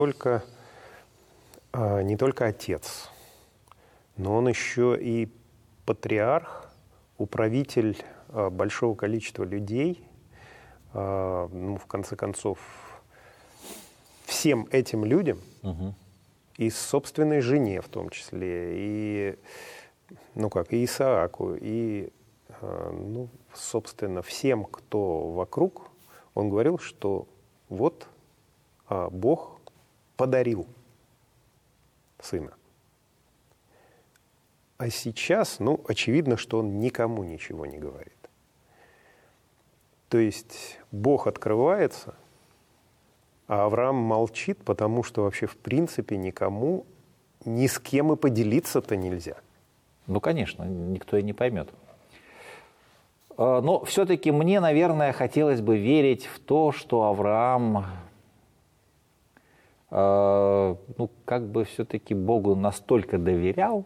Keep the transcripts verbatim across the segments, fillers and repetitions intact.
Только, не только отец, но он еще и патриарх, управитель большого количества людей. Ну, в конце концов, всем этим людям, угу. и собственной жене в том числе, и, ну как, и Исааку, и, ну, собственно, всем, кто вокруг, он говорил, что вот Бог подарил сына. А сейчас, ну, очевидно, что он никому ничего не говорит. То есть Бог открывается, а Авраам молчит, потому что вообще в принципе никому, ни с кем и поделиться-то нельзя. Ну, конечно, никто и не поймет. Но все-таки мне, наверное, хотелось бы верить в то, что Авраам, ну, как бы все-таки Богу настолько доверял,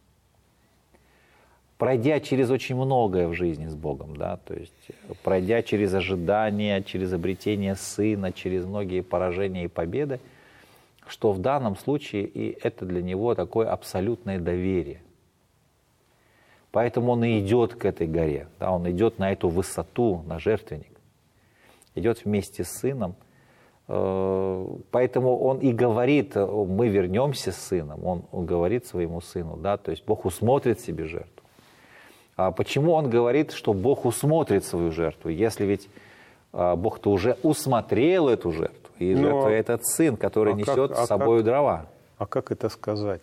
пройдя через очень многое в жизни с Богом, да, то есть пройдя через ожидания, через обретение сына, через многие поражения и победы, что в данном случае и это для него такое абсолютное доверие. Поэтому он и идет к этой горе, да, он идет на эту высоту, на жертвенник, идет вместе с сыном. Поэтому он и говорит, мы вернемся с сыном, он, он говорит своему сыну, да, то есть Бог усмотрит себе жертву. А почему он говорит, что Бог усмотрит свою жертву, если ведь Бог-то уже усмотрел эту жертву, и Но, жертва этот сын, который а несет как, с собой а дрова. А как это сказать?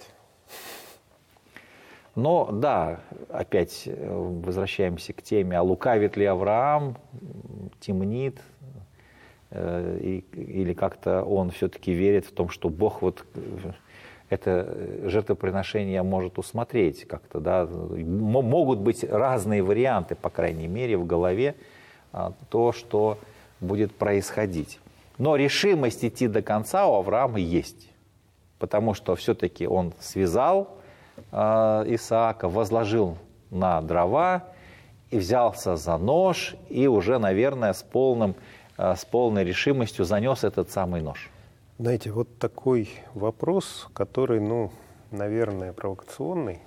Но да, опять возвращаемся к теме, а лукавит ли Авраам, темнит, э, или как-то он все-таки верит в том, что Бог вот это жертвоприношение может усмотреть как-то, да, могут быть разные варианты, по крайней мере, в голове, то, что будет происходить. Но решимость идти до конца у Авраама есть, потому что все-таки он связал Исаака, возложил на дрова и взялся за нож, и уже, наверное, с, полным, с полной решимостью занес этот самый нож. Знаете, вот такой вопрос, который, ну, наверное, провокационный.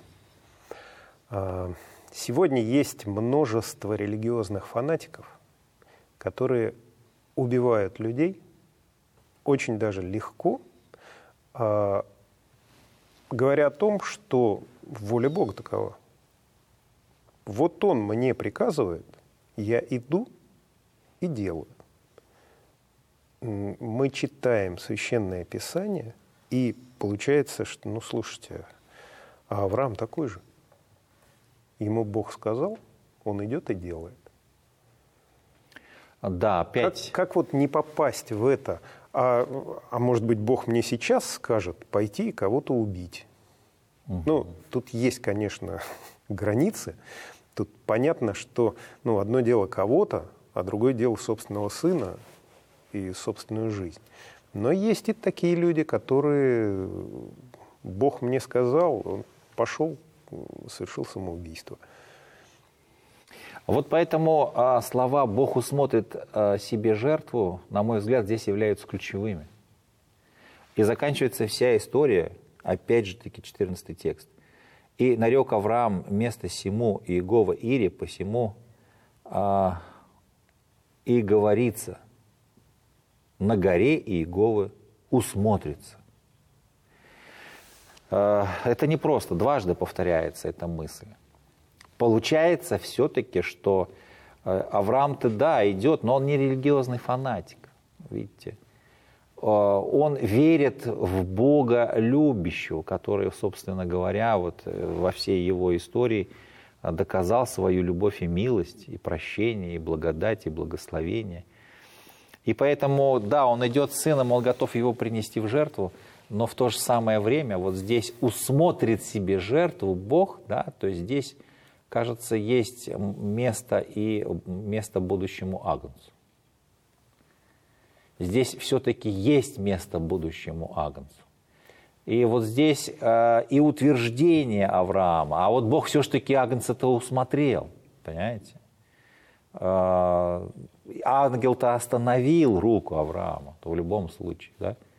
Сегодня есть множество религиозных фанатиков, которые убивают людей очень даже легко, говоря о том, что воля Бога такова. Вот Он мне приказывает, я иду и делаю. Мы читаем Священное Писание, и получается, что, ну, слушайте, а Авраам такой же. Ему Бог сказал, он идет и делает. Да, опять... Как, как вот не попасть в это? А, а может быть, Бог мне сейчас скажет пойти и кого-то убить? Угу. Ну, тут есть, конечно, границы. Тут понятно, что, ну, одно дело кого-то, а другое дело собственного сына и собственную жизнь. Но есть и такие люди, которые Бог мне сказал, он пошел, совершил самоубийство. Вот поэтому а, слова «Бог усмотрит а, себе жертву», на мой взгляд, здесь являются ключевыми. И заканчивается вся история, опять же таки четырнадцатый текст. «И нарек Авраам место сему Иегова Ире, посему а, и говорится, на горе Иеговы усмотрится». Это не просто, дважды повторяется эта мысль. Получается все-таки, что Авраам-то, да, идет, но он не религиозный фанатик, видите. Он верит в Бога любящего, который, собственно говоря, вот во всей его истории доказал свою любовь и милость, и прощение, и благодать, и благословение. И поэтому, да, он идет с сыном, он готов его принести в жертву, но в то же самое время вот здесь усмотрит себе жертву Бог, да, то есть здесь, кажется, есть место и место будущему агнцу. Здесь все-таки есть место будущему агнцу. И вот здесь э, и утверждение Авраама, а вот Бог все-таки агнца-то усмотрел, понимаете? Ангел-то остановил руку Авраама, то в любом случае, да?